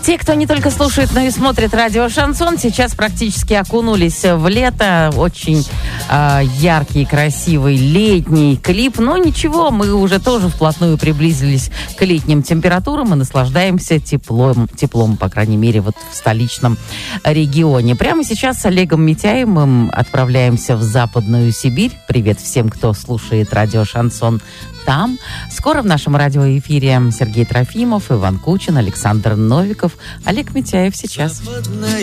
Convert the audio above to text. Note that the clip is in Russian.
Те, кто не только слушает, но и смотрит радио «Шансон», сейчас практически окунулись в лето. Очень яркий, красивый летний клип. Но ничего, мы уже тоже вплотную приблизились к летним температурам и наслаждаемся теплом, по крайней мере, вот в столичном регионе. Прямо сейчас с Олегом Митяевым отправляемся в Западную Сибирь. Привет всем, кто слушает радио «Шансон» там. Скоро в нашем радиоэфире Сергей Трофимов, Иван Кучин, Александр Новиков, Олег Митяев сейчас.